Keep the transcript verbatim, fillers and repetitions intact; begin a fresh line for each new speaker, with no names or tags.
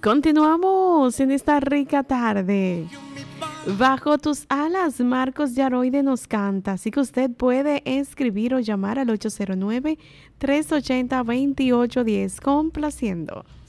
Continuamos en esta rica tarde. Bajo tus alas, Marcos Yaroide nos canta, así que usted puede escribir o llamar al ocho cero nueve, tres ocho cero, dos ocho uno cero, complaciendo.